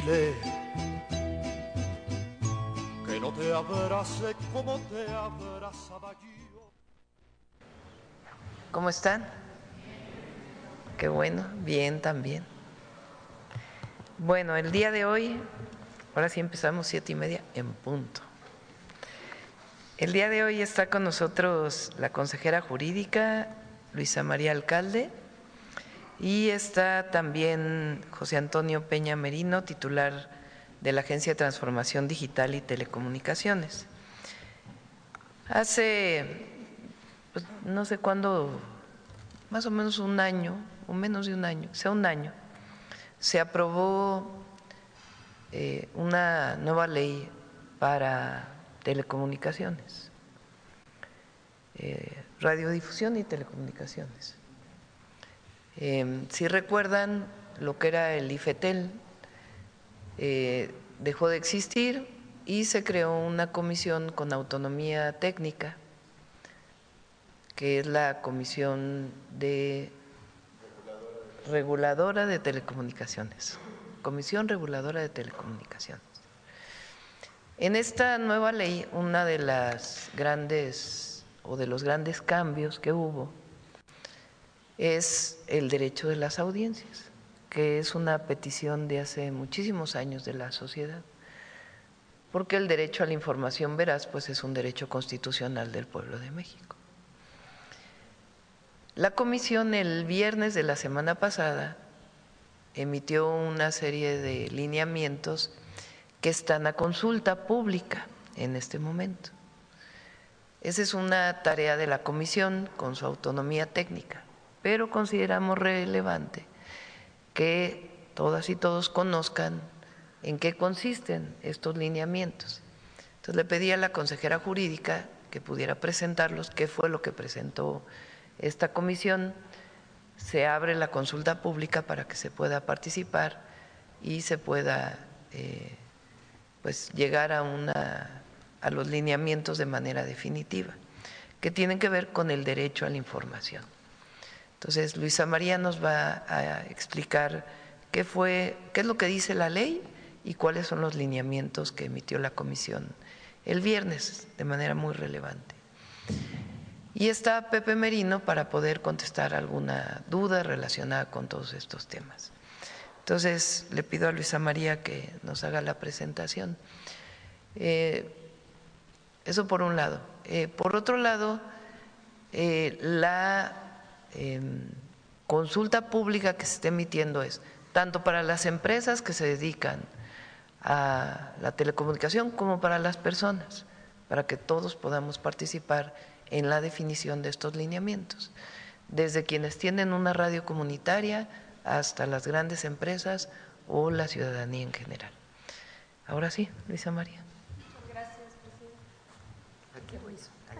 dile que no te abrace como te abrazaba yo. ¿Cómo están? Qué bueno, bien también. Bueno, el día de hoy, ahora sí empezamos 7:30 en punto. El día de hoy está con nosotros la consejera jurídica Luisa María Alcalde y está también José Antonio Peña Merino, titular de la Agencia de Transformación Digital y Telecomunicaciones. Hace, pues, no sé cuándo, más o menos un año, o menos de un año, se aprobó una nueva ley para telecomunicaciones, radiodifusión y telecomunicaciones. Si recuerdan, lo que era el IFETEL dejó de existir y se creó una comisión con autonomía técnica, que es la Comisión Reguladora de Telecomunicaciones, Comisión Reguladora de Telecomunicaciones. En esta nueva ley, una de las grandes o de los grandes cambios que hubo es el derecho de las audiencias, que es una petición de hace muchísimos años de la sociedad, porque el derecho a la información veraz pues es un derecho constitucional del pueblo de México. La comisión el viernes de la semana pasada emitió una serie de lineamientos que están a consulta pública en este momento. Esa es una tarea de la comisión con su autonomía técnica, pero consideramos relevante que todas y todos conozcan en qué consisten estos lineamientos. Entonces le pedí a la consejera jurídica que pudiera presentarlos, qué fue lo que presentó esta comisión. Se abre la consulta pública para que se pueda participar y se pueda pues llegar a los lineamientos de manera definitiva, que tienen que ver con el derecho a la información. Entonces, Luisa María nos va a explicar qué es lo que dice la ley y cuáles son los lineamientos que emitió la comisión el viernes de manera muy relevante. Y está Pepe Merino para poder contestar alguna duda relacionada con todos estos temas. Entonces, le pido a Luisa María que nos haga la presentación. Eso por un lado. Por otro lado, la consulta pública que se está emitiendo es tanto para las empresas que se dedican a la telecomunicación como para las personas, para que todos podamos participar en la definición de estos lineamientos, desde quienes tienen una radio comunitaria hasta las grandes empresas o la ciudadanía en general. Ahora sí, Luisa María. Muchas gracias, presidente. Aquí voy.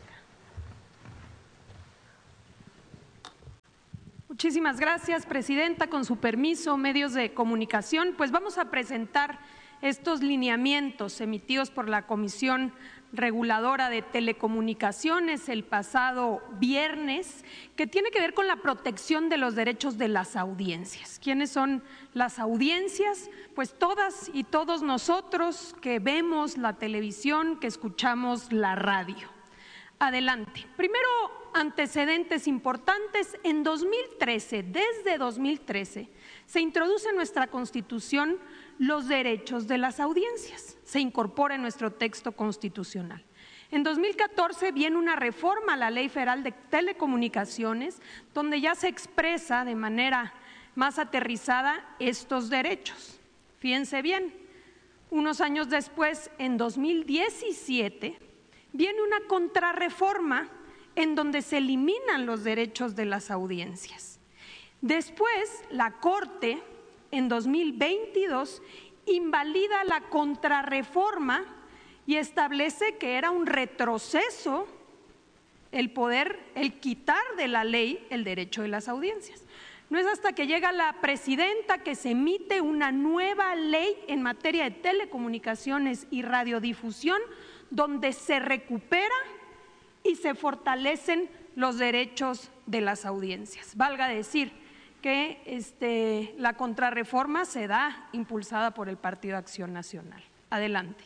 Muchísimas gracias, presidenta. Con su permiso, medios de comunicación, pues vamos a presentar estos lineamientos emitidos por la Comisión Reguladora de Telecomunicaciones el pasado viernes, que tiene que ver con la protección de los derechos de las audiencias. ¿Quiénes son las audiencias? Pues todas y todos nosotros que vemos la televisión, que escuchamos la radio. Adelante. Primero, antecedentes importantes. En 2013, desde 2013, se introduce en nuestra Constitución los derechos de las audiencias, se incorpora en nuestro texto constitucional. En 2014 viene una reforma a la Ley Federal de Telecomunicaciones, donde ya se expresa de manera más aterrizada estos derechos. Fíjense bien, unos años después, en 2017, viene una contrarreforma en donde se eliminan los derechos de las audiencias. Después, la Corte, en 2022, invalida la contrarreforma y establece que era un retroceso el quitar de la ley el derecho de las audiencias. No es hasta que llega la presidenta que se emite una nueva ley en materia de telecomunicaciones y radiodifusión, donde se recupera y se fortalecen los derechos de las audiencias. Valga decir que la contrarreforma se da impulsada por el Partido Acción Nacional. Adelante.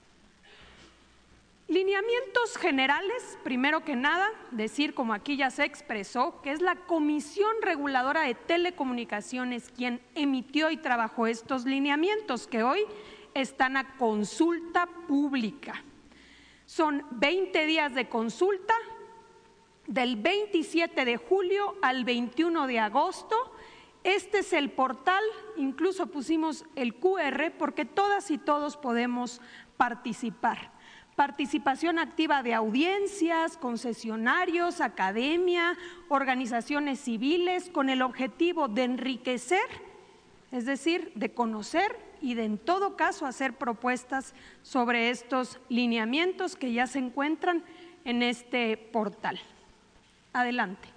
Lineamientos generales, primero que nada, decir, como aquí ya se expresó, que es la Comisión Reguladora de Telecomunicaciones quien emitió y trabajó estos lineamientos que hoy están a consulta pública. Son 20 días de consulta, del 27 de julio al 21 de agosto. Este es el portal, incluso pusimos el QR porque todas y todos podemos participar. Participación activa de audiencias, concesionarios, academia, organizaciones civiles, con el objetivo de enriquecer, es decir, de conocer y de en todo caso hacer propuestas sobre estos lineamientos que ya se encuentran en este portal. Adelante.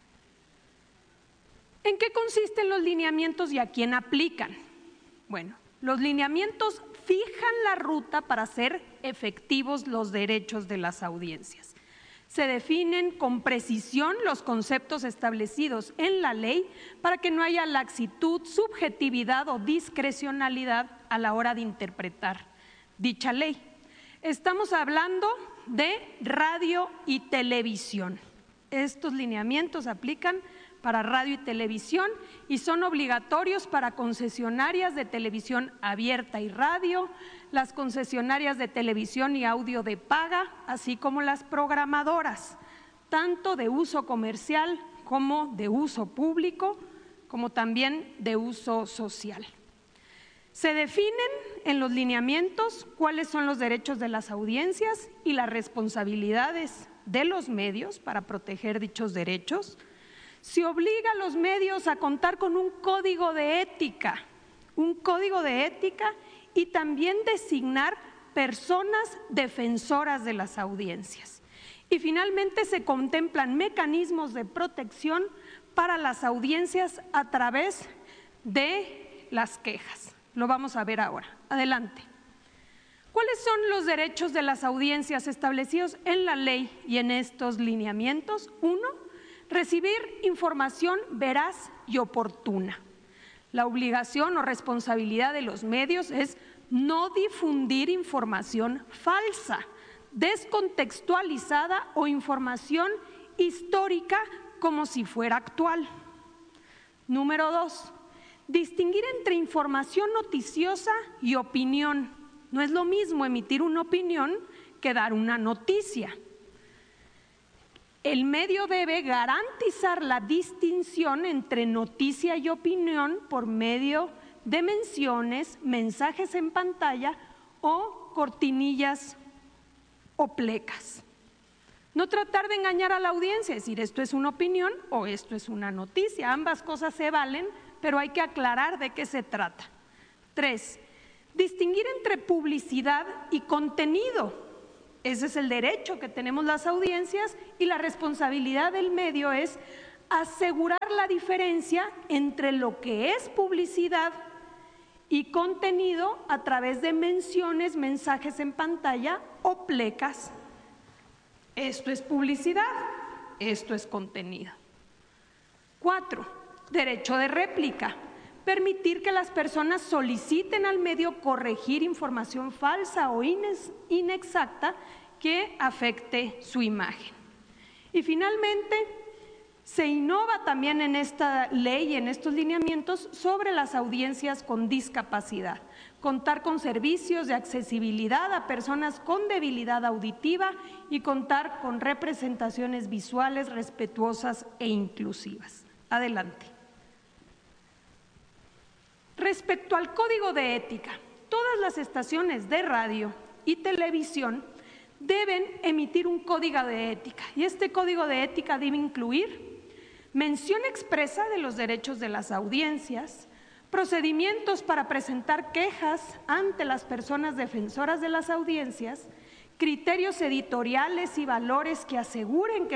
¿En qué consisten los lineamientos y a quién aplican? Bueno, los lineamientos fijan la ruta para hacer efectivos los derechos de las audiencias. Se definen con precisión los conceptos establecidos en la ley para que no haya laxitud, subjetividad o discrecionalidad a la hora de interpretar dicha ley. Estamos hablando de radio y televisión. Estos lineamientos aplican para radio y televisión y son obligatorios para concesionarias de televisión abierta y radio, las concesionarias de televisión y audio de paga, así como las programadoras, tanto de uso comercial como de uso público, como también de uso social. Se definen en los lineamientos cuáles son los derechos de las audiencias y las responsabilidades de los medios para proteger dichos derechos. Se obliga a los medios a contar con un código de ética y también designar personas defensoras de las audiencias. Y finalmente se contemplan mecanismos de protección para las audiencias a través de las quejas. Lo vamos a ver ahora. Adelante. ¿Cuáles son los derechos de las audiencias establecidos en la ley y en estos lineamientos? 1. Recibir información veraz y oportuna. La obligación o responsabilidad de los medios es no difundir información falsa, descontextualizada o información histórica como si fuera actual. Número 2. Distinguir entre información noticiosa y opinión. No es lo mismo emitir una opinión que dar una noticia. El medio debe garantizar la distinción entre noticia y opinión por medio de menciones, mensajes en pantalla o cortinillas o plecas. No tratar de engañar a la audiencia, decir esto es una opinión o esto es una noticia. Ambas cosas se valen, pero hay que aclarar de qué se trata. 3. Distinguir entre publicidad y contenido. Ese es el derecho que tenemos las audiencias y la responsabilidad del medio es asegurar la diferencia entre lo que es publicidad y contenido a través de menciones, mensajes en pantalla o plecas. Esto es publicidad, esto es contenido. 4. Derecho de réplica. Permitir que las personas soliciten al medio corregir información falsa o inexacta que afecte su imagen. Y finalmente, se innova también en esta ley y en estos lineamientos sobre las audiencias con discapacidad. Contar con servicios de accesibilidad a personas con debilidad auditiva y contar con representaciones visuales respetuosas e inclusivas. Adelante. Respecto al código de ética, todas las estaciones de radio y televisión deben emitir un código de ética y este código de ética debe incluir mención expresa de los derechos de las audiencias, procedimientos para presentar quejas ante las personas defensoras de las audiencias, criterios editoriales y valores que aseguren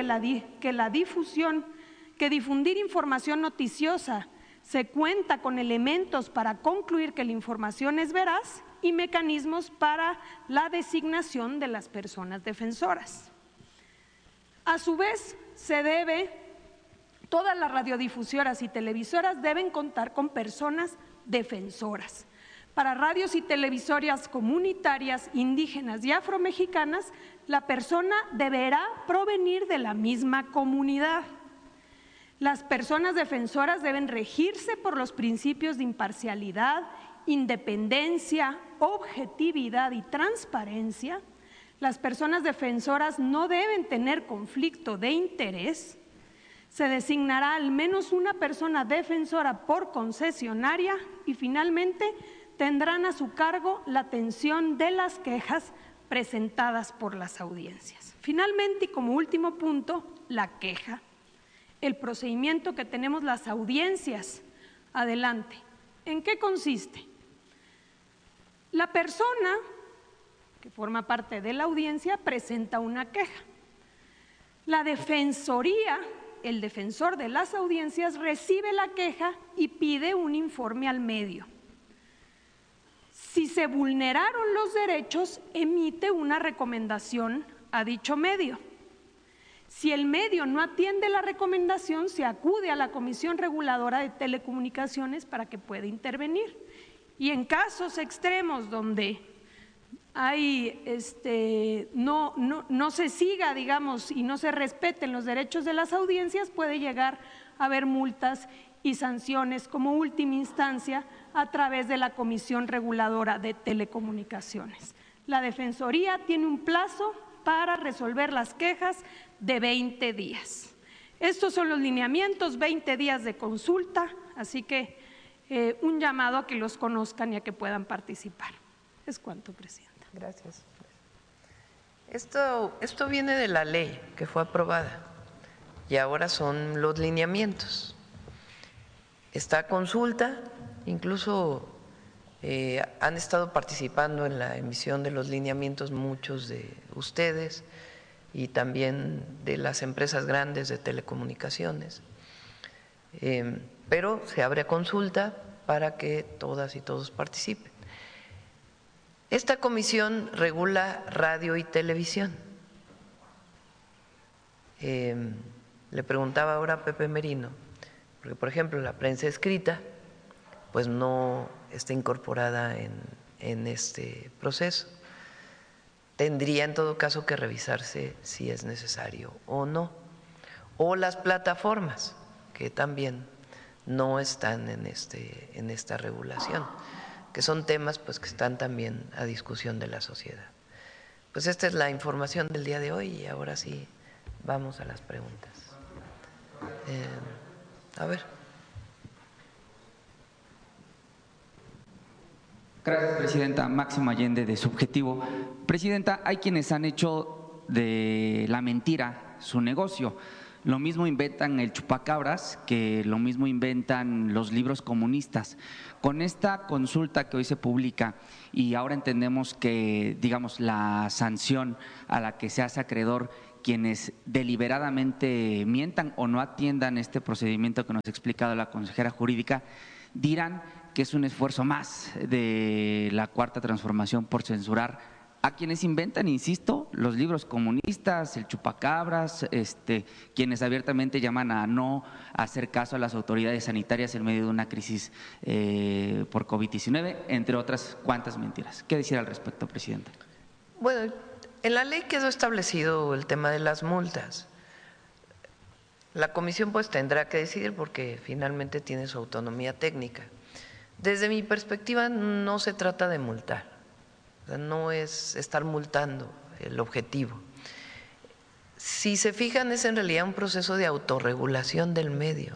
que difundir información noticiosa se cuenta con elementos para concluir que la información es veraz y mecanismos para la designación de las personas defensoras. A su vez, se debe Todas las radiodifusoras y televisoras deben contar con personas defensoras. Para radios y televisoras comunitarias, indígenas y afromexicanas, la persona deberá provenir de la misma comunidad. Las personas defensoras deben regirse por los principios de imparcialidad, independencia, objetividad y transparencia. Las personas defensoras no deben tener conflicto de interés. Se designará al menos una persona defensora por concesionaria y finalmente tendrán a su cargo la atención de las quejas presentadas por las audiencias. Finalmente, y como último punto, la queja. El procedimiento que tenemos las audiencias. Adelante. ¿En qué consiste? La persona que forma parte de la audiencia presenta una queja. La defensoría, el defensor de las audiencias, recibe la queja y pide un informe al medio. Si se vulneraron los derechos, emite una recomendación a dicho medio. Si el medio no atiende la recomendación, se acude a la Comisión Reguladora de Telecomunicaciones para que pueda intervenir. Y en casos extremos donde hay, no se siga, digamos, y no se respeten los derechos de las audiencias, puede llegar a haber multas y sanciones como última instancia a través de la Comisión Reguladora de Telecomunicaciones. La Defensoría tiene un plazo para resolver las quejas de 20 días. Estos son los lineamientos, 20 días de consulta, así que un llamado a que los conozcan y a que puedan participar. Es cuanto, Presidenta. Gracias. Esto viene de la ley que fue aprobada y ahora son los lineamientos. Está a consulta, incluso han estado participando en la emisión de los lineamientos muchos de ustedes y también de las empresas grandes de telecomunicaciones, pero se abre a consulta para que todas y todos participen. Esta comisión regula radio y televisión. Le preguntaba ahora a Pepe Merino, porque por ejemplo la prensa escrita pues no está incorporada en este proceso. Tendría en todo caso que revisarse si es necesario o no. O las plataformas, que también no están en esta regulación, que son temas pues que están también a discusión de la sociedad. Pues esta es la información del día de hoy y ahora sí vamos a las preguntas. A ver. Gracias, Presidenta. Máximo Allende, de Subjetivo. Presidenta, hay quienes han hecho de la mentira su negocio. Lo mismo inventan el chupacabras, que lo mismo inventan los libros comunistas. Con esta consulta que hoy se publica y ahora entendemos que, digamos, la sanción a la que se hace acreedor quienes deliberadamente mientan o no atiendan este procedimiento que nos ha explicado la consejera jurídica, dirán que es un esfuerzo más de la Cuarta Transformación por censurar a quienes inventan, insisto, los libros comunistas, el chupacabras, quienes abiertamente llaman a no hacer caso a las autoridades sanitarias en medio de una crisis por COVID-19, entre otras cuantas mentiras. ¿Qué decir al respecto, Presidenta? Bueno, en la ley quedó establecido el tema de las multas. La comisión pues tendrá que decidir porque finalmente tiene su autonomía técnica. Desde mi perspectiva no se trata de multar, o sea, no es estar multando el objetivo. Si se fijan, es en realidad un proceso de autorregulación del medio,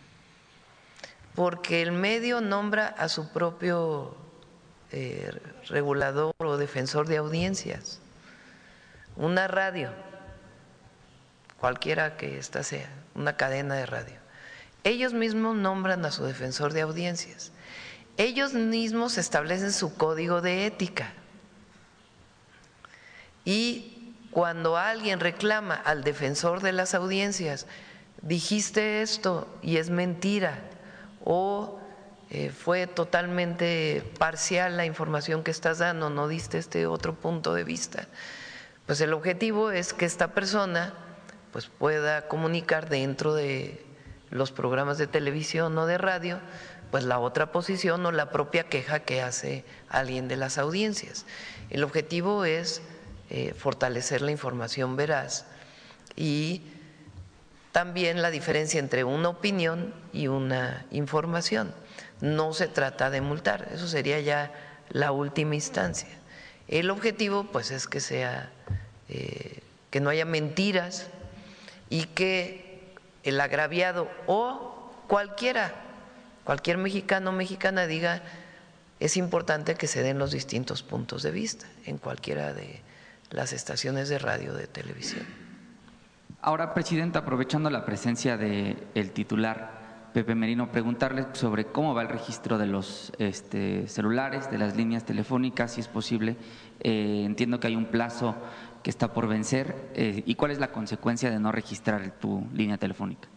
porque el medio nombra a su propio regulador o defensor de audiencias. Una radio, cualquiera que ésta sea, una cadena de radio, ellos mismos nombran a su defensor de audiencias. Ellos mismos establecen su código de ética y cuando alguien reclama al defensor de las audiencias, dijiste esto y es mentira o fue totalmente parcial la información que estás dando, no diste este otro punto de vista, pues el objetivo es que esta persona pues pueda comunicar dentro de los programas de televisión o de radio, pues la otra posición o la propia queja que hace alguien de las audiencias. El objetivo es fortalecer la información veraz y también la diferencia entre una opinión y una información. No se trata de multar, eso sería ya la última instancia. El objetivo pues es que sea que no haya mentiras y que el agraviado o cualquier mexicano o mexicana diga: es importante que se den los distintos puntos de vista en cualquiera de las estaciones de radio o de televisión. Ahora, Presidenta, aprovechando la presencia del titular Pepe Merino, preguntarle sobre cómo va el registro de los celulares, de las líneas telefónicas, si es posible. Entiendo que hay un plazo que está por vencer. ¿Y cuál es la consecuencia de no registrar tu línea telefónica?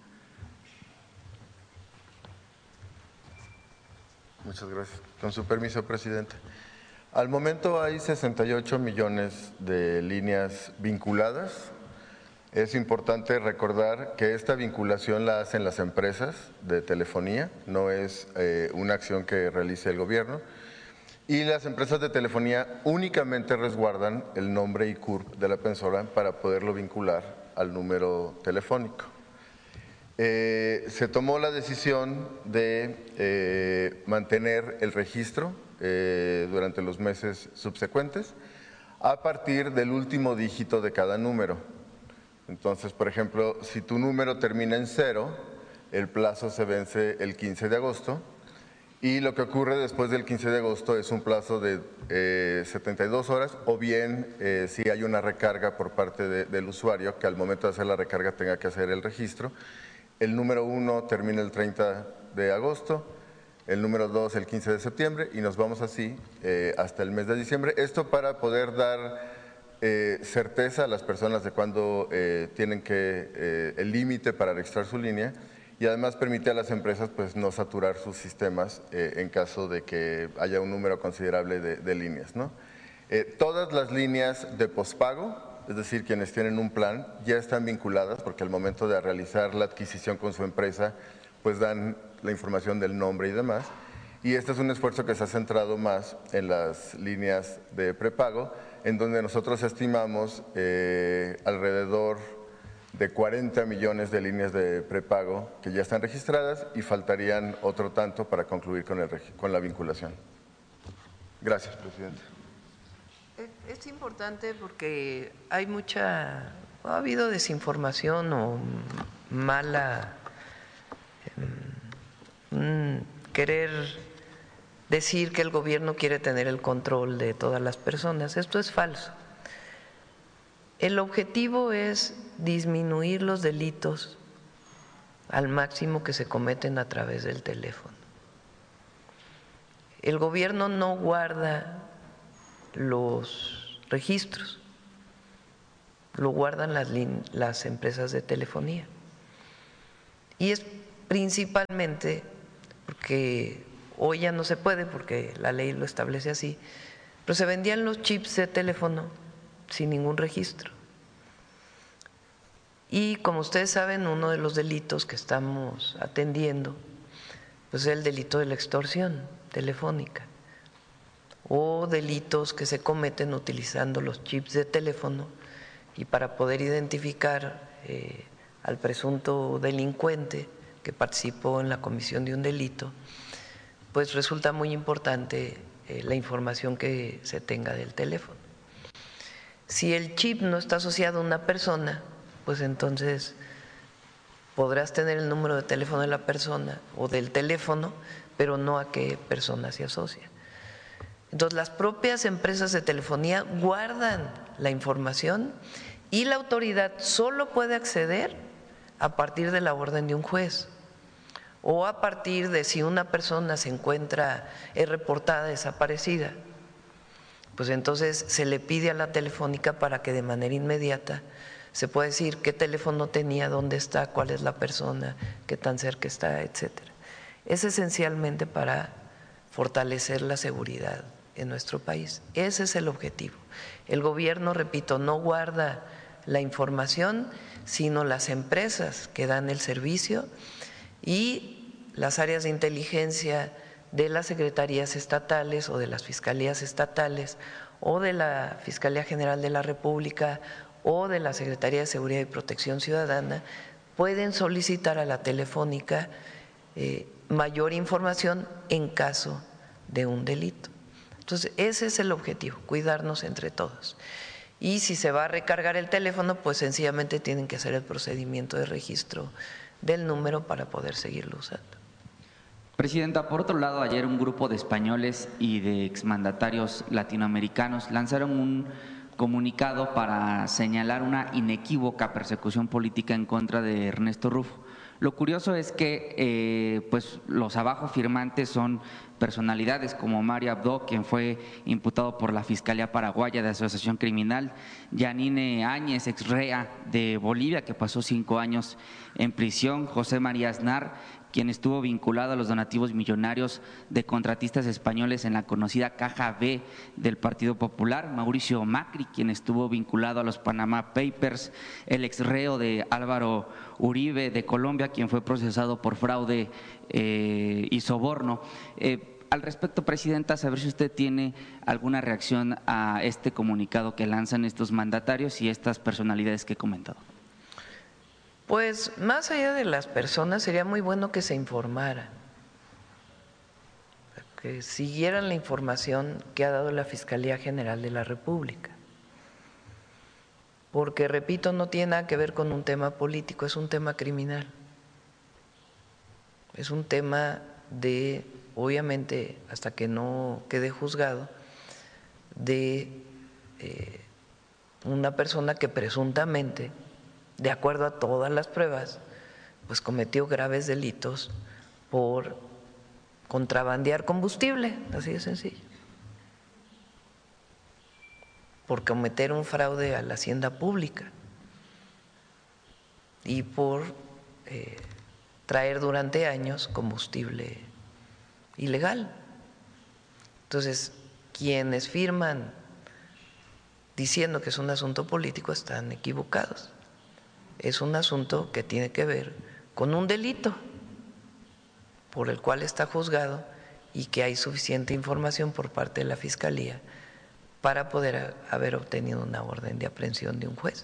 Muchas gracias. Con su permiso, Presidente. Al momento hay 68 millones de líneas vinculadas. Es importante recordar que esta vinculación la hacen las empresas de telefonía, no es una acción que realice el gobierno. Y las empresas de telefonía únicamente resguardan el nombre y CURP de la persona para poderlo vincular al número telefónico. Se tomó la decisión de mantener el registro durante los meses subsecuentes a partir del último dígito de cada número. Entonces, por ejemplo, si tu número termina en 0, el plazo se vence el 15 de agosto y lo que ocurre después del 15 de agosto es un plazo de 72 horas o bien si hay una recarga por parte del usuario que al momento de hacer la recarga tenga que hacer el registro. El número 1 termina el 30 de agosto, el número 2 el 15 de septiembre y nos vamos así hasta el mes de diciembre. Esto para poder dar certeza a las personas de cuándo tienen el límite para registrar su línea y además permite a las empresas pues no saturar sus sistemas en caso de que haya un número considerable de líneas, ¿no? Todas las líneas de pospago, es decir, quienes tienen un plan, ya están vinculadas porque al momento de realizar la adquisición con su empresa pues dan la información del nombre y demás. Y este es un esfuerzo que se ha centrado más en las líneas de prepago, en donde nosotros estimamos alrededor de 40 millones de líneas de prepago que ya están registradas y faltarían otro tanto para concluir con la vinculación. Gracias, Presidente. Es importante porque ha habido desinformación o mala, querer decir que el gobierno quiere tener el control de todas las personas. Esto es falso. El objetivo es disminuir los delitos al máximo que se cometen a través del teléfono. El gobierno no guarda los registros, lo guardan las empresas de telefonía. Y es principalmente porque hoy ya no se puede porque la ley lo establece así, pero se vendían los chips de teléfono sin ningún registro. Y como ustedes saben, uno de los delitos que estamos atendiendo pues es el delito de la extorsión telefónica o delitos que se cometen utilizando los chips de teléfono y para poder identificar al presunto delincuente que participó en la comisión de un delito, pues resulta muy importante la información que se tenga del teléfono. Si el chip no está asociado a una persona, pues entonces podrás tener el número de teléfono de la persona o del teléfono, pero no a qué persona se asocia. Entonces las propias empresas de telefonía guardan la información y la autoridad solo puede acceder a partir de la orden de un juez o a partir de si una persona es reportada desaparecida, pues entonces se le pide a la telefónica para que de manera inmediata se pueda decir qué teléfono tenía, dónde está, cuál es la persona, qué tan cerca está, etcétera. Es esencialmente para fortalecer la seguridad en nuestro país. Ese es el objetivo. El gobierno, repito, no guarda la información, sino las empresas que dan el servicio y las áreas de inteligencia de las secretarías estatales o de las fiscalías estatales o de la Fiscalía General de la República o de la Secretaría de Seguridad y Protección Ciudadana pueden solicitar a la Telefónica mayor información en caso de un delito. Entonces, ese es el objetivo, cuidarnos entre todos. Y si se va a recargar el teléfono, pues sencillamente tienen que hacer el procedimiento de registro del número para poder seguirlo usando. Presidenta, por otro lado, ayer un grupo de españoles y de exmandatarios latinoamericanos lanzaron un comunicado para señalar una inequívoca persecución política en contra de Ernesto Rufo. Lo curioso es que pues los abajo firmantes son personalidades como Mario Abdo, quien fue imputado por la Fiscalía Paraguaya de Asociación Criminal, Yanine Áñez, ex rea de Bolivia, que pasó 5 años en prisión, José María Aznar, quien estuvo vinculado a los donativos millonarios de contratistas españoles en la conocida Caja B del Partido Popular, Mauricio Macri, quien estuvo vinculado a los Panama Papers, el ex reo de Álvaro Uribe de Colombia, quien fue procesado por fraude y soborno. Al respecto, Presidenta, saber si usted tiene alguna reacción a este comunicado que lanzan estos mandatarios y estas personalidades que he comentado. Pues más allá de las personas, sería muy bueno que se informara, que siguieran la información que ha dado la Fiscalía General de la República. Porque, repito, no tiene nada que ver con un tema político, es un tema criminal. Es un tema de, obviamente, hasta que no quede juzgado, de una persona que presuntamente, de acuerdo a todas las pruebas, pues cometió graves delitos por contrabandear combustible, así de sencillo, por cometer un fraude a la hacienda pública y por traer durante años combustible ilegal. Entonces, quienes firman diciendo que es un asunto político están equivocados. Es un asunto que tiene que ver con un delito por el cual está juzgado y que hay suficiente información por parte de la Fiscalía para poder haber obtenido una orden de aprehensión de un juez.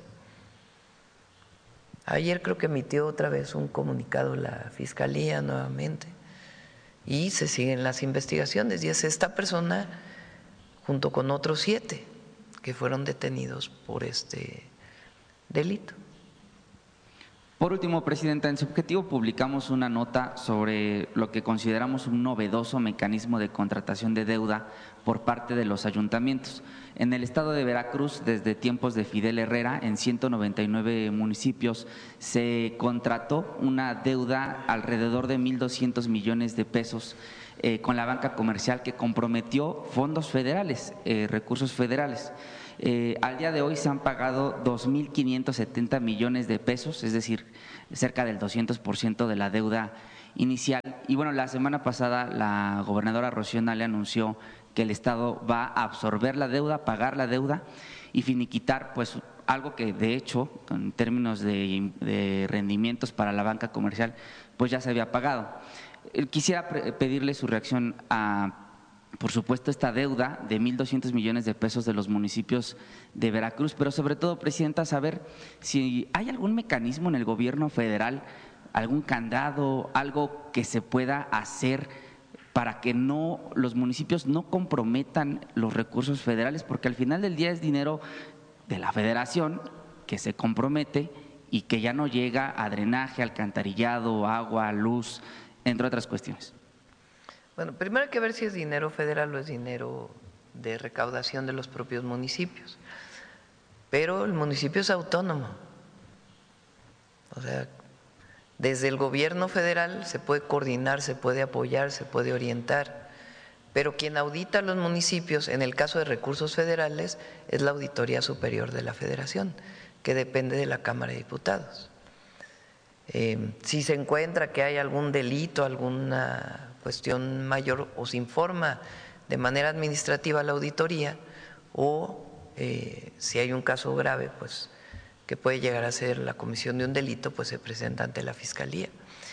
Ayer creo que emitió otra vez un comunicado la Fiscalía nuevamente y se siguen las investigaciones y es esta persona junto con otros 7 que fueron detenidos por este delito. Por último, Presidenta, en Subjetivo publicamos una nota sobre lo que consideramos un novedoso mecanismo de contratación de deuda por parte de los ayuntamientos. En el estado de Veracruz, desde tiempos de Fidel Herrera, en 199 municipios, se contrató una deuda alrededor de 1.200 millones de pesos con la banca comercial que comprometió fondos federales, recursos federales. Al día de hoy se han pagado 2.570 millones de pesos, es decir, cerca del 200% de la deuda inicial. Y bueno, la semana pasada la gobernadora Rocío Nale anunció que el Estado va a absorber la deuda, pagar la deuda y finiquitar pues algo que de hecho en términos de rendimientos para la banca comercial pues ya se había pagado. Quisiera pedirle su reacción a, por supuesto, esta deuda de 1.200 millones de pesos de los municipios de Veracruz, pero sobre todo, Presidenta, saber si hay algún mecanismo en el gobierno federal, algún candado, algo que se pueda hacer para que los municipios no comprometan los recursos federales, porque al final del día es dinero de la federación que se compromete y que ya no llega a drenaje, alcantarillado, agua, luz, entre otras cuestiones. Bueno, primero hay que ver si es dinero federal o es dinero de recaudación de los propios municipios. Pero el municipio es autónomo. O sea, desde el gobierno federal se puede coordinar, se puede apoyar, se puede orientar. Pero quien audita a los municipios, en el caso de recursos federales, es la Auditoría Superior de la Federación, que depende de la Cámara de Diputados. Si se encuentra que hay algún delito, alguna cuestión mayor, o se informa de manera administrativa a la auditoría, o si hay un caso grave, pues que puede llegar a ser la comisión de un delito, pues se presenta ante la Fiscalía.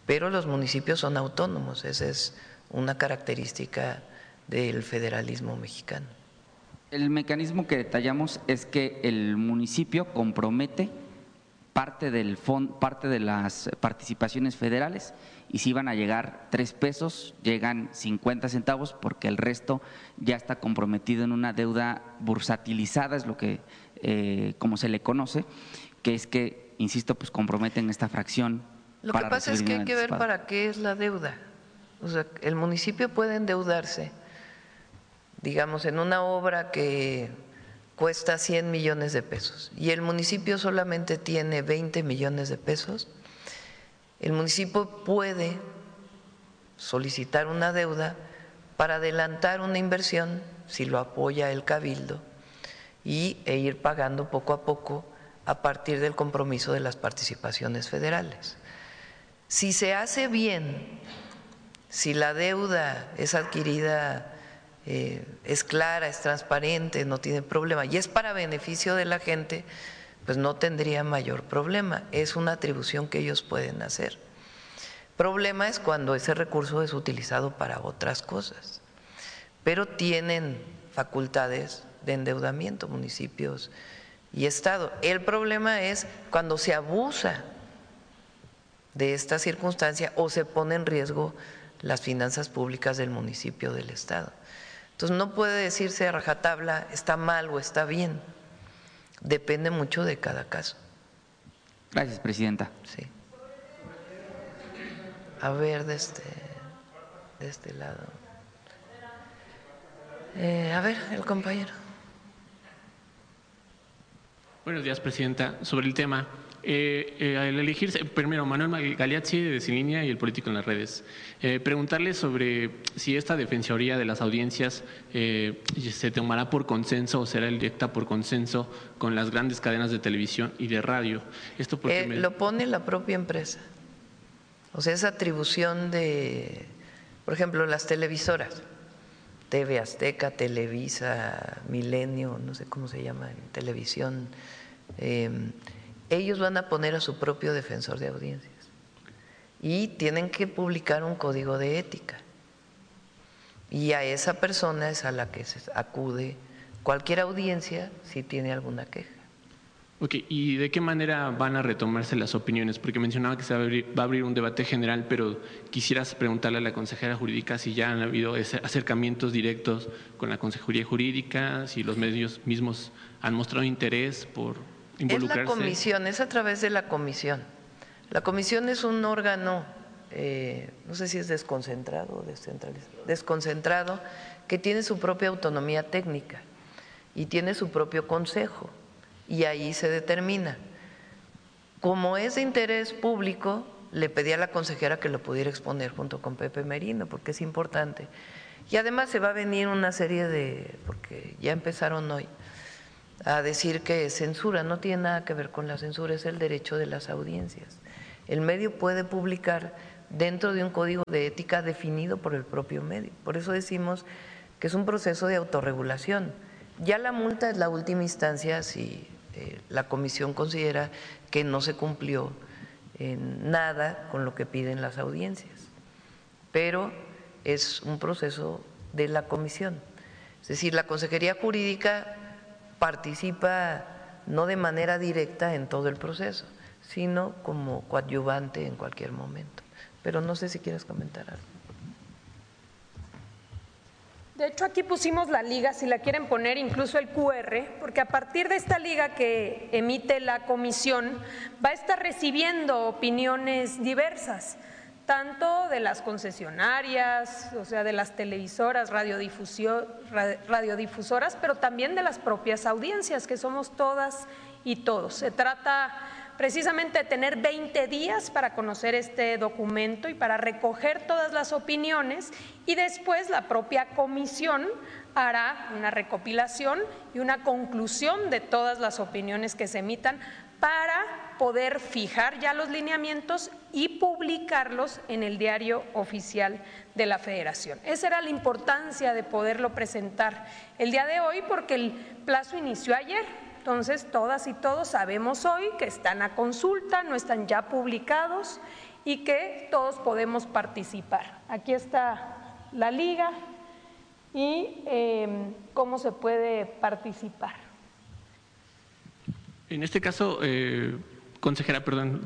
pero los municipios son autónomos, esa es una característica del federalismo mexicano. El mecanismo que detallamos es que el municipio compromete parte de las participaciones federales, y si van a llegar 3 pesos, llegan 50 centavos, porque el resto ya está comprometido en una deuda bursatilizada, es lo que como se le conoce, que es que, insisto, pues comprometen esta fracción. Lo que pasa es que hay que ver para qué es la deuda. O sea, el municipio puede endeudarse, digamos, en una obra que cuesta 100 millones de pesos y el municipio solamente tiene 20 millones de pesos, el municipio puede solicitar una deuda para adelantar una inversión, si lo apoya el cabildo, e ir pagando poco a poco a partir del compromiso de las participaciones federales. Si se hace bien, si la deuda es adquirida, es clara, es transparente, no tiene problema y es para beneficio de la gente, pues no tendría mayor problema. Es una atribución que ellos pueden hacer. Problema es cuando ese recurso es utilizado para otras cosas, pero tienen facultades de endeudamiento municipios y Estado. El problema es cuando se abusa de esta circunstancia o se pone en riesgo las finanzas públicas del municipio o del Estado. Entonces no puede decirse a rajatabla está mal o está bien, depende mucho de cada caso. Gracias, presidenta. Sí. A ver, de este lado. A ver, el compañero. Buenos días, presidenta. Sobre el tema, al elegirse, primero, Manuel Galeazzi de Sin Línea y el Político en las Redes. Preguntarle sobre si esta defensoría de las audiencias se tomará por consenso o será electa por consenso con las grandes cadenas de televisión y de radio. Esto porque lo pone la propia empresa. O sea, esa atribución de, por ejemplo, las televisoras, TV Azteca, Televisa, Milenio, no sé cómo se llama en televisión, ellos van a poner a su propio defensor de audiencias y tienen que publicar un código de ética y a esa persona es a la que se acude cualquier audiencia si tiene alguna queja. Ok, ¿y de qué manera van a retomarse las opiniones? Porque mencionaba que se va a abrir un debate general, pero quisieras preguntarle a la consejera jurídica si ya han habido acercamientos directos con la consejería jurídica, si los medios mismos han mostrado interés por involucrarse. Es la comisión, es a través de la comisión. La comisión es un órgano, no sé si es desconcentrado o descentralizado, desconcentrado, que tiene su propia autonomía técnica y tiene su propio consejo. Y ahí se determina. Como es de interés público, le pedí a la consejera que lo pudiera exponer junto con Pepe Merino, porque es importante. Y además se va a venir una serie de, porque ya empezaron hoy, a decir que censura, no tiene nada que ver con la censura, es el derecho de las audiencias. El medio puede publicar dentro de un código de ética definido por el propio medio. Por eso decimos que es un proceso de autorregulación. Ya la multa es la última instancia si la comisión considera que no se cumplió en nada con lo que piden las audiencias, pero es un proceso de la comisión. Es decir, la Consejería Jurídica participa no de manera directa en todo el proceso, sino como coadyuvante en cualquier momento. Pero no sé si quieres comentar algo. De hecho, aquí pusimos la liga, si la quieren poner, incluso el QR, porque a partir de esta liga que emite la comisión va a estar recibiendo opiniones diversas, tanto de las concesionarias, o sea, de las televisoras, radiodifusoras, pero también de las propias audiencias, que somos todas y todos. Se trata precisamente de tener 20 días para conocer este documento y para recoger todas las opiniones, y después la propia comisión hará una recopilación y una conclusión de todas las opiniones que se emitan para poder fijar ya los lineamientos y publicarlos en el Diario Oficial de la Federación. Esa era la importancia de poderlo presentar el día de hoy, porque el plazo inició ayer. Entonces, todas y todos sabemos hoy que están a consulta, no están ya publicados y que todos podemos participar. Aquí está la liga y cómo se puede participar. En este caso, consejera, perdón.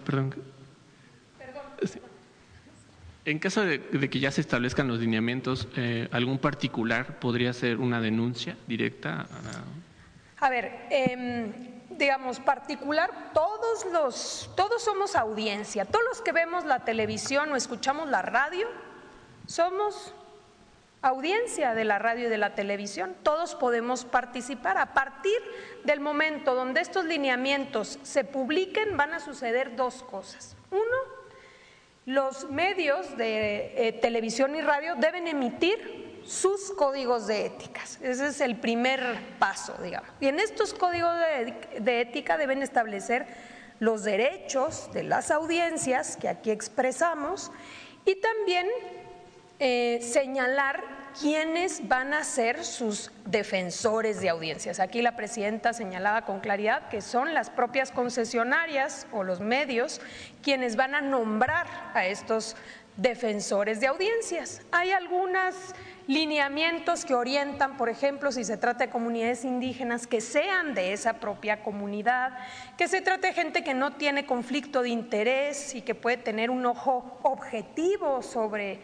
En caso de que ya se establezcan los lineamientos, ¿algún particular podría hacer una denuncia directa? A ver, digamos, particular, todos somos audiencia, todos los que vemos la televisión o escuchamos la radio, somos audiencia de la radio y de la televisión, todos podemos participar. A partir del momento donde estos lineamientos se publiquen, van a suceder dos cosas. Uno, los medios de televisión y radio deben emitir sus códigos de éticas. Ese es el primer paso, digamos. Y en estos códigos de ética deben establecer los derechos de las audiencias que aquí expresamos y también señalar quiénes van a ser sus defensores de audiencias. Aquí la presidenta señalaba con claridad que son las propias concesionarias o los medios quienes van a nombrar a estos defensores de audiencias. Hay algunos lineamientos que orientan, por ejemplo, si se trata de comunidades indígenas, que sean de esa propia comunidad, que se trate de gente que no tiene conflicto de interés y que puede tener un ojo objetivo sobre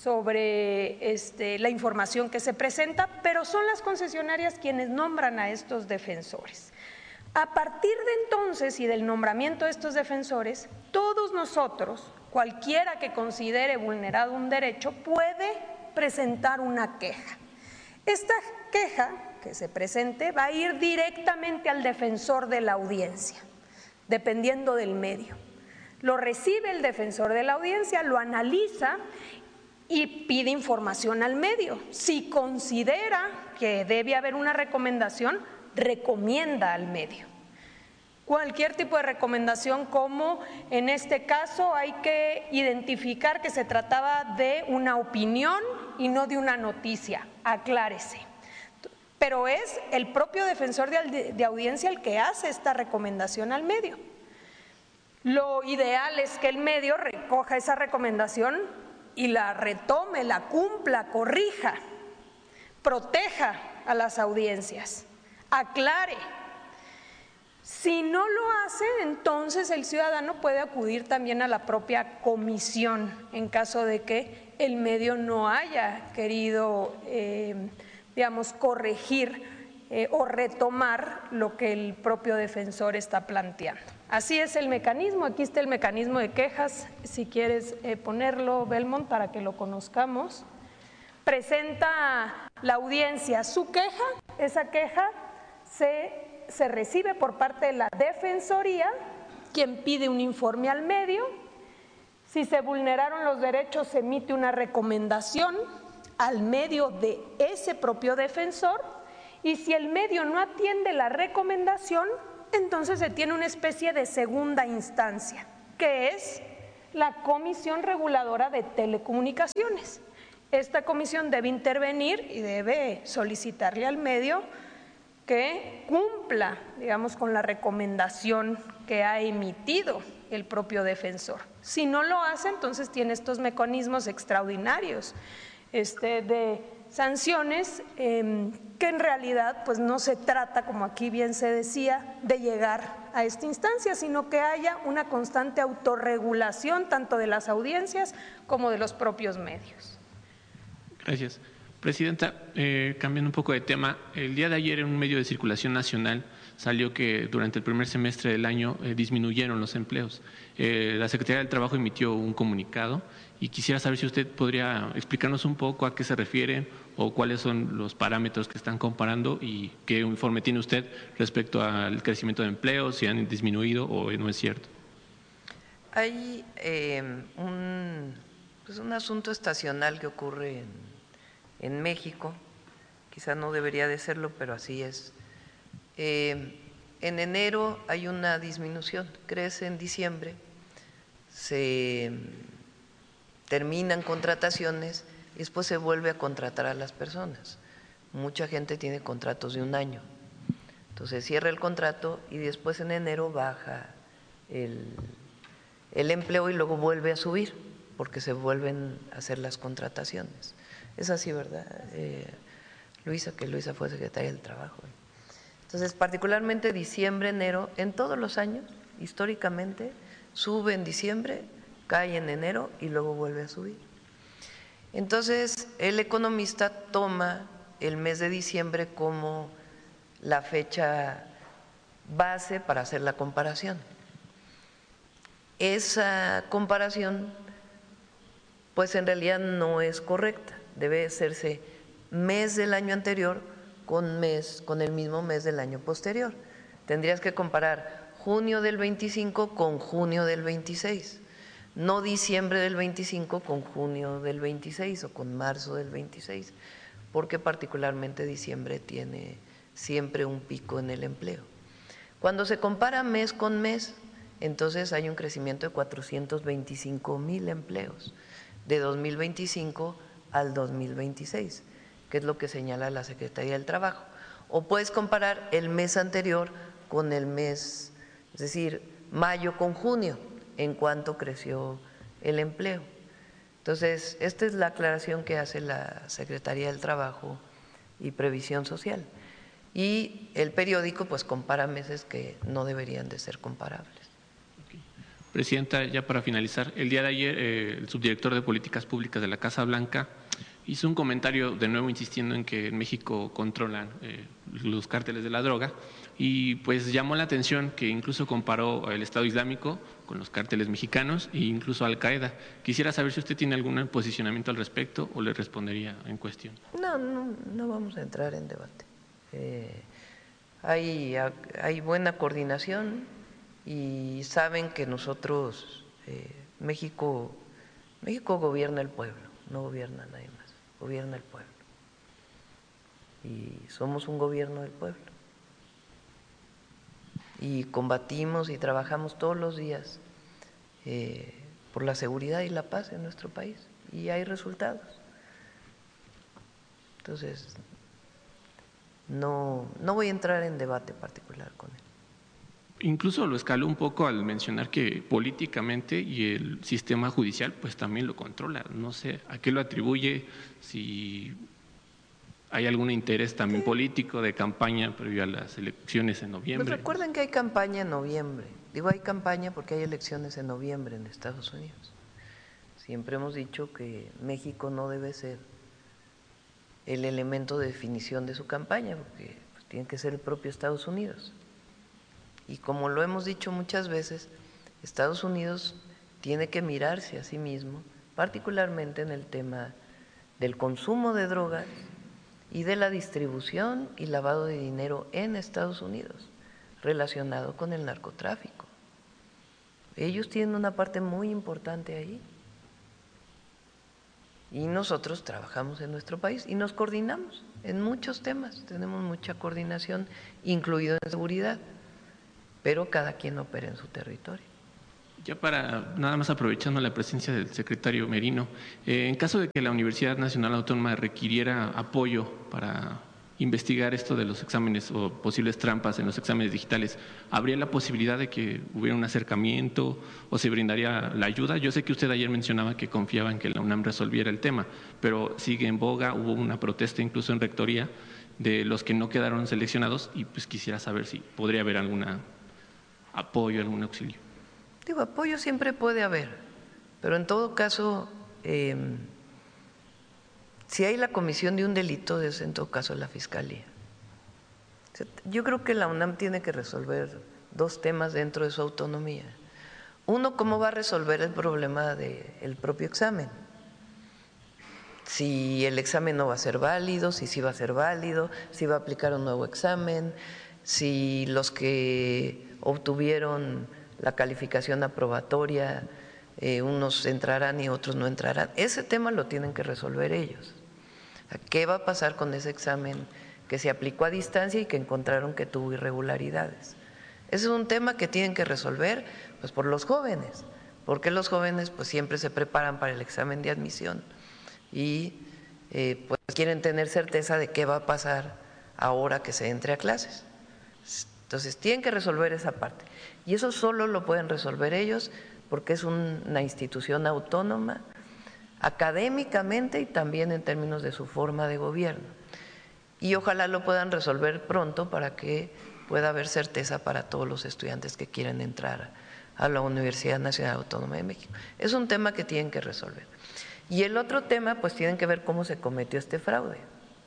la información que se presenta, pero son las concesionarias quienes nombran a estos defensores. A partir de entonces y del nombramiento de estos defensores, todos nosotros, cualquiera que considere vulnerado un derecho, puede presentar una queja. Esta queja que se presente va a ir directamente al defensor de la audiencia, dependiendo del medio. Lo recibe el defensor de la audiencia, lo analiza y pide información al medio. Si considera que debe haber una recomendación, recomienda al medio. Cualquier tipo de recomendación, como en este caso hay que identificar que se trataba de una opinión y no de una noticia, aclárese. Pero es el propio defensor de audiencia el que hace esta recomendación al medio. Lo ideal es que el medio recoja esa recomendación y la retome, la cumpla, corrija, proteja a las audiencias, aclare. Si no lo hace, entonces el ciudadano puede acudir también a la propia comisión en caso de que el medio no haya querido, corregir o retomar lo que el propio defensor está planteando. Así es el mecanismo. Aquí está el mecanismo de quejas, si quieres ponerlo, Belmont, para que lo conozcamos. Presenta la audiencia su queja, esa queja se recibe por parte de la Defensoría, quien pide un informe al medio. Si se vulneraron los derechos, se emite una recomendación al medio de ese propio defensor, y si el medio no atiende la recomendación, entonces se tiene una especie de segunda instancia, que es la Comisión Reguladora de Telecomunicaciones. Esta comisión debe intervenir y debe solicitarle al medio que cumpla, digamos, con la recomendación que ha emitido el propio defensor. Si no lo hace, entonces tiene estos mecanismos extraordinarios de sanciones, que en realidad pues no se trata, como aquí bien se decía, de llegar a esta instancia, sino que haya una constante autorregulación tanto de las audiencias como de los propios medios. Gracias. Presidenta, cambiando un poco de tema, el día de ayer en un medio de circulación nacional salió que durante el primer semestre del año disminuyeron los empleos. La Secretaría del Trabajo emitió un comunicado y quisiera saber si usted podría explicarnos un poco a qué se refiere o cuáles son los parámetros que están comparando y qué informe tiene usted respecto al crecimiento de empleos, si han disminuido o no es cierto. Hay un asunto estacional que ocurre en México, quizá no debería de serlo, pero así es. En enero hay una disminución, crece en diciembre, se terminan contrataciones y después se vuelve a contratar a las personas. Mucha gente tiene contratos de un año, entonces cierra el contrato y después en enero baja el empleo y luego vuelve a subir porque se vuelven a hacer las contrataciones. Es así, ¿verdad? Luisa, que Luisa fue secretaria del Trabajo. Entonces, particularmente diciembre, enero, en todos los años, históricamente, sube en diciembre, cae en enero y luego vuelve a subir. Entonces, el economista toma el mes de diciembre como la fecha base para hacer la comparación. Esa comparación, pues en realidad no es correcta, debe hacerse mes del año anterior con el mismo mes del año posterior. Tendrías que comparar junio del 25 con junio del 26, no diciembre del 25 con junio del 26 o con marzo del 26, porque particularmente diciembre tiene siempre un pico en el empleo. Cuando se compara mes con mes, entonces hay un crecimiento de 425,000 empleos de 2025 al 2026, que es lo que señala la Secretaría del Trabajo. O puedes comparar el mes anterior con el mes, es decir, mayo con junio, en cuánto creció el empleo. Entonces, esta es la aclaración que hace la Secretaría del Trabajo y Previsión Social. Y el periódico pues compara meses que no deberían de ser comparables. Presidenta, ya para finalizar, el día de ayer el subdirector de Políticas Públicas de la Casa Blanca hizo un comentario de nuevo insistiendo en que en México controlan los cárteles de la droga y pues llamó la atención que incluso comparó el Estado Islámico con los cárteles mexicanos e incluso Al Qaeda. Quisiera saber si usted tiene algún posicionamiento al respecto o le respondería en cuestión. No vamos a entrar en debate. Hay buena coordinación y saben que nosotros, México gobierna el pueblo, no gobierna nadie más, gobierna el pueblo. Y somos un gobierno del pueblo. Y combatimos y trabajamos todos los días por la seguridad y la paz en nuestro país. Y hay resultados. Entonces, no voy a entrar en debate particular con él. Incluso lo escaló un poco al mencionar que políticamente y el sistema judicial pues también lo controla. No sé a qué lo atribuye, si hay algún interés también político de campaña previo a las elecciones en noviembre. Pues recuerden que hay campaña en noviembre. Digo, hay campaña porque hay elecciones en noviembre en Estados Unidos. Siempre hemos dicho que México no debe ser el elemento de definición de su campaña, porque pues, tiene que ser el propio Estados Unidos. Y como lo hemos dicho muchas veces, Estados Unidos tiene que mirarse a sí mismo, particularmente en el tema del consumo de drogas y de la distribución y lavado de dinero en Estados Unidos, relacionado con el narcotráfico. Ellos tienen una parte muy importante ahí. Y nosotros trabajamos en nuestro país y nos coordinamos en muchos temas, tenemos mucha coordinación, incluido en seguridad, pero cada quien opera en su territorio. Ya para, nada más aprovechando la presencia del secretario Merino, en caso de que la Universidad Nacional Autónoma requiriera apoyo para investigar esto de los exámenes o posibles trampas en los exámenes digitales, ¿habría la posibilidad de que hubiera un acercamiento o se brindaría la ayuda? Yo sé que usted ayer mencionaba que confiaba en que la UNAM resolviera el tema, pero sigue en boga, hubo una protesta incluso en rectoría de los que no quedaron seleccionados y pues quisiera saber si podría haber algún apoyo, algún auxilio. Digo, apoyo siempre puede haber, pero en todo caso, si hay la comisión de un delito, es en todo caso la Fiscalía. Yo creo que la UNAM tiene que resolver dos temas dentro de su autonomía. Uno, cómo va a resolver el problema del propio examen. Si el examen no va a ser válido, si sí va a ser válido, si va a aplicar un nuevo examen, si los que obtuvieron la calificación aprobatoria, unos entrarán y otros no entrarán. Ese tema lo tienen que resolver ellos. ¿Qué va a pasar con ese examen que se aplicó a distancia y que encontraron que tuvo irregularidades? Ese es un tema que tienen que resolver pues por los jóvenes, porque los jóvenes pues siempre se preparan para el examen de admisión y pues quieren tener certeza de qué va a pasar ahora que se entre a clases. Entonces tienen que resolver esa parte y eso solo lo pueden resolver ellos porque es una institución autónoma académicamente y también en términos de su forma de gobierno. Y ojalá lo puedan resolver pronto para que pueda haber certeza para todos los estudiantes que quieren entrar a la Universidad Nacional Autónoma de México. Es un tema que tienen que resolver. Y el otro tema, pues tienen que ver cómo se cometió este fraude.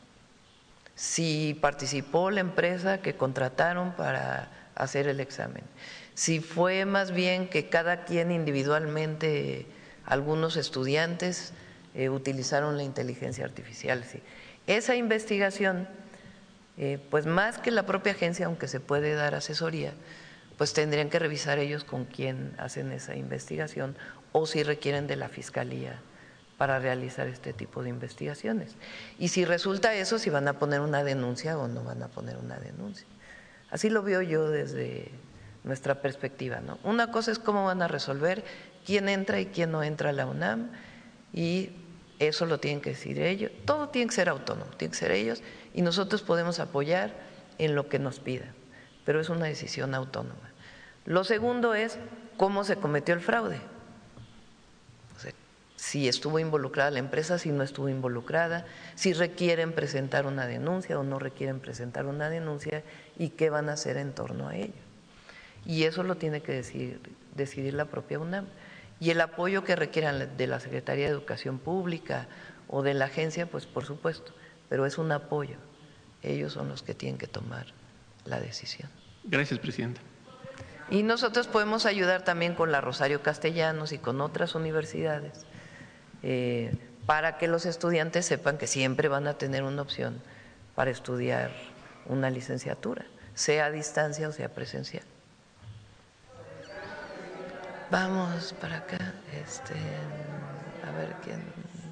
Si participó la empresa que contrataron para hacer el examen, si fue más bien que cada quien individualmente, algunos estudiantes utilizaron la inteligencia artificial. Sí. Esa investigación, pues más que la propia agencia, aunque se puede dar asesoría, pues tendrían que revisar ellos con quién hacen esa investigación o si requieren de la Fiscalía para realizar este tipo de investigaciones. Y si resulta eso, si van a poner una denuncia o no van a poner una denuncia. Así lo veo yo desde nuestra perspectiva, ¿no? Una cosa es cómo van a resolver quién entra y quién no entra a la UNAM, y eso lo tienen que decir ellos. Todo tiene que ser autónomo, tiene que ser ellos, y nosotros podemos apoyar en lo que nos pidan, pero es una decisión autónoma. Lo segundo es cómo se cometió el fraude. O sea, si estuvo involucrada la empresa, si no estuvo involucrada, si requieren presentar una denuncia o no requieren presentar una denuncia y qué van a hacer en torno a ello. Y eso lo tiene que decidir la propia UNAM. Y el apoyo que requieran de la Secretaría de Educación Pública o de la agencia, pues por supuesto, pero es un apoyo. Ellos son los que tienen que tomar la decisión. Gracias, presidenta. Y nosotros podemos ayudar también con la Rosario Castellanos y con otras universidades para que los estudiantes sepan que siempre van a tener una opción para estudiar una licenciatura, sea a distancia o sea presencial. Vamos para acá, a ver quién,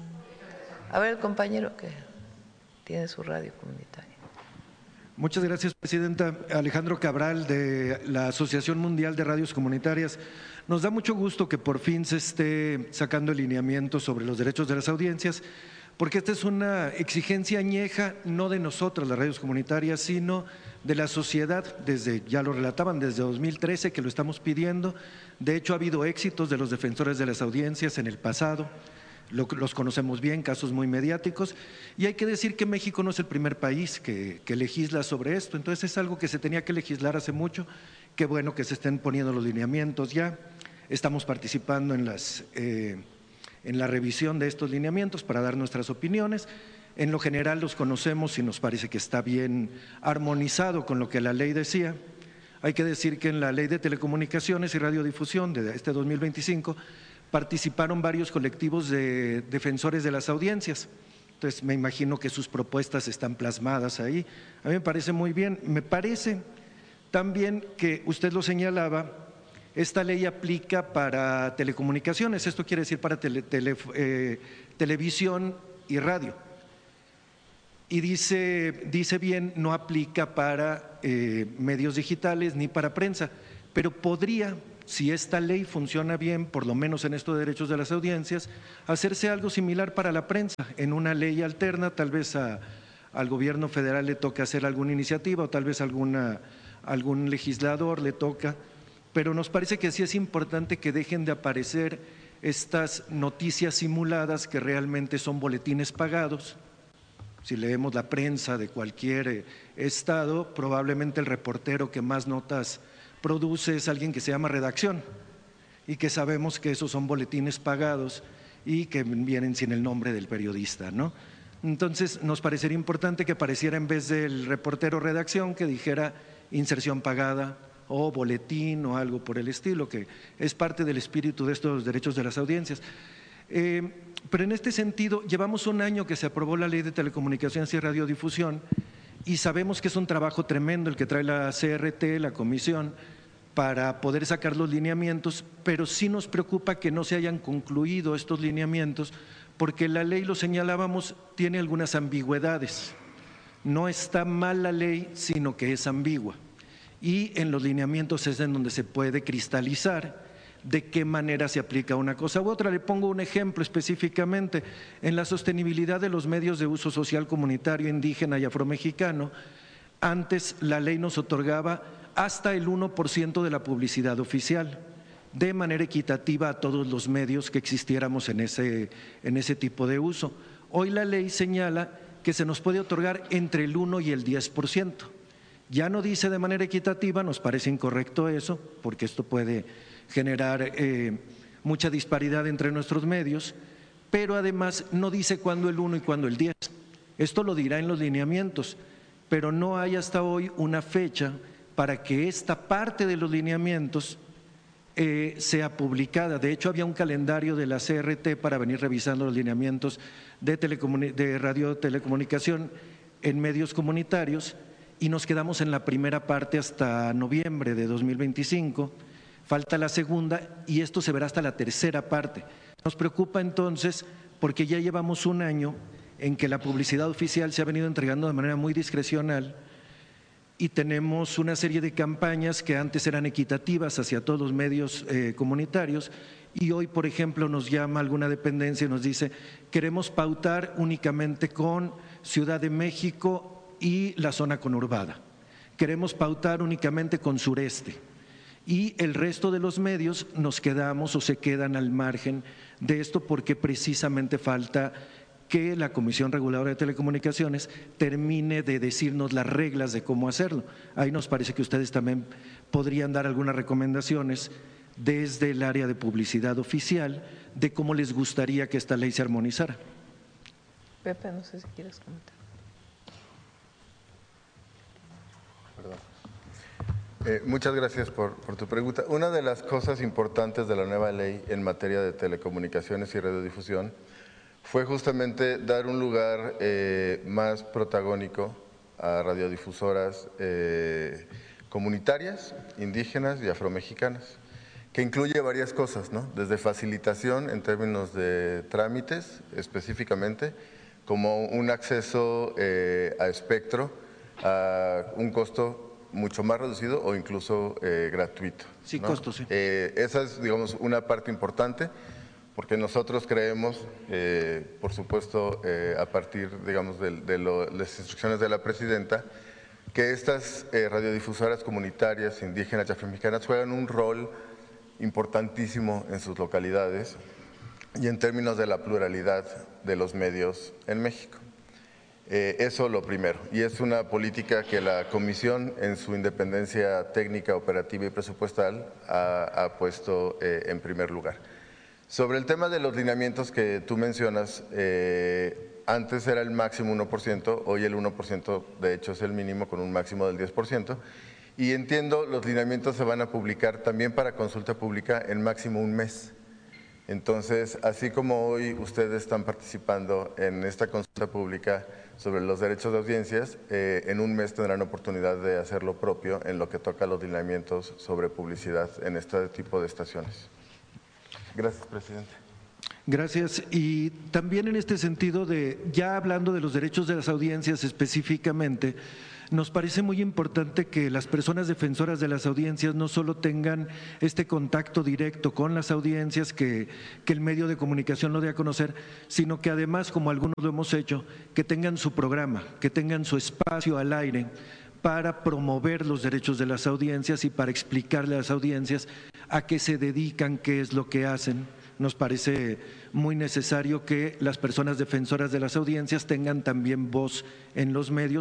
a ver el compañero que tiene su radio comunitaria. Muchas gracias, presidenta. Alejandro Cabral, de la Asociación Mundial de Radios Comunitarias. Nos da mucho gusto que por fin se esté sacando el lineamiento sobre los derechos de las audiencias, porque esta es una exigencia añeja, no de nosotras, las radios comunitarias, sino de la sociedad, ya lo relataban, desde 2013 que lo estamos pidiendo. De hecho, ha habido éxitos de los defensores de las audiencias en el pasado, los conocemos bien, casos muy mediáticos, y hay que decir que México no es el primer país que legisla sobre esto, entonces es algo que se tenía que legislar hace mucho. Qué bueno que se estén poniendo los lineamientos ya, estamos participando en la revisión de estos lineamientos para dar nuestras opiniones. En lo general los conocemos y nos parece que está bien armonizado con lo que la ley decía. Hay que decir que en la Ley de Telecomunicaciones y Radiodifusión de este 2025 participaron varios colectivos de defensores de las audiencias. Entonces me imagino que sus propuestas están plasmadas ahí. A mí me parece muy bien. Me parece también que usted lo señalaba, esta ley aplica para telecomunicaciones, esto quiere decir para televisión y radio. Y dice bien, no aplica para medios digitales ni para prensa, pero podría, si esta ley funciona bien, por lo menos en estos derechos de las audiencias, hacerse algo similar para la prensa, en una ley alterna. Tal vez al gobierno federal le toca hacer alguna iniciativa o tal vez algún legislador le toca, pero nos parece que sí es importante que dejen de aparecer estas noticias simuladas que realmente son boletines pagados. Si leemos la prensa de cualquier estado, probablemente el reportero que más notas produce es alguien que se llama redacción y que sabemos que esos son boletines pagados y que vienen sin el nombre del periodista, ¿no? Entonces nos parecería importante que apareciera, en vez del reportero redacción, que dijera inserción pagada o boletín o algo por el estilo, que es parte del espíritu de estos derechos de las audiencias. Pero en este sentido, llevamos un año que se aprobó la Ley de Telecomunicaciones y Radiodifusión y sabemos que es un trabajo tremendo el que trae la CRT, la comisión, para poder sacar los lineamientos, pero sí nos preocupa que no se hayan concluido estos lineamientos, porque la ley, lo señalábamos, tiene algunas ambigüedades. No está mal la ley, sino que es ambigua. Y en los lineamientos es en donde se puede cristalizar de qué manera se aplica una cosa u otra. Le pongo un ejemplo específicamente. En la sostenibilidad de los medios de uso social comunitario, indígena y afromexicano, antes la ley nos otorgaba hasta el 1% de la publicidad oficial de manera equitativa a todos los medios que existiéramos en ese tipo de uso. Hoy la ley señala que se nos puede otorgar entre el 1 y el 10%. Ya no dice de manera equitativa, nos parece incorrecto eso, porque esto puede generar mucha disparidad entre nuestros medios, pero además no dice cuándo el 1 y cuándo el 10. Esto lo dirá en los lineamientos, pero no hay hasta hoy una fecha para que esta parte de los lineamientos sea publicada. De hecho, había un calendario de la CRT para venir revisando los lineamientos de radiotelecomunicación en medios comunitarios y nos quedamos en la primera parte hasta noviembre de 2025, falta la segunda y esto se verá hasta la tercera parte. Nos preocupa entonces porque ya llevamos un año en que la publicidad oficial se ha venido entregando de manera muy discrecional y tenemos una serie de campañas que antes eran equitativas hacia todos los medios comunitarios y hoy, por ejemplo, nos llama alguna dependencia y nos dice queremos pautar únicamente con Ciudad de México y la zona conurbada, queremos pautar únicamente con Sureste y el resto de los medios nos quedamos o se quedan al margen de esto porque precisamente falta que la Comisión Reguladora de Telecomunicaciones termine de decirnos las reglas de cómo hacerlo. Ahí nos parece que ustedes también podrían dar algunas recomendaciones desde el área de publicidad oficial de cómo les gustaría que esta ley se armonizara. Pepe, no sé si quieres comentar. Muchas gracias por tu pregunta. Una de las cosas importantes de la nueva ley en materia de telecomunicaciones y radiodifusión fue justamente dar un lugar más protagónico a radiodifusoras comunitarias, indígenas y afromexicanas, que incluye varias cosas, ¿no? Desde facilitación en términos de trámites específicamente, como un acceso a espectro a un costo mucho más reducido o incluso gratuito. Sí, ¿no? costo, sí. Esa es, digamos, una parte importante, porque nosotros creemos, por supuesto, a partir, digamos, de las instrucciones de la presidenta, que estas radiodifusoras comunitarias, indígenas y afromexicanas juegan un rol importantísimo en sus localidades y en términos de la pluralidad de los medios en México. Eso lo primero, y es una política que la Comisión en su independencia técnica, operativa y presupuestal ha puesto en primer lugar. Sobre el tema de los lineamientos que tú mencionas, antes era el máximo 1%, hoy el 1% de hecho es el mínimo con un máximo del 10%, y entiendo los lineamientos se van a publicar también para consulta pública en máximo un mes. Entonces, así como hoy ustedes están participando en esta consulta pública sobre los derechos de audiencias, en un mes tendrán oportunidad de hacer lo propio en lo que toca a los lineamientos sobre publicidad en este tipo de estaciones. Gracias, presidente. Gracias. Y también en este sentido ya hablando de los derechos de las audiencias específicamente, nos parece muy importante que las personas defensoras de las audiencias no solo tengan este contacto directo con las audiencias, que el medio de comunicación lo dé a conocer, sino que además, como algunos lo hemos hecho, que tengan su programa, que tengan su espacio al aire para promover los derechos de las audiencias y para explicarle a las audiencias a qué se dedican, qué es lo que hacen. Nos parece muy necesario que las personas defensoras de las audiencias tengan también voz en los medios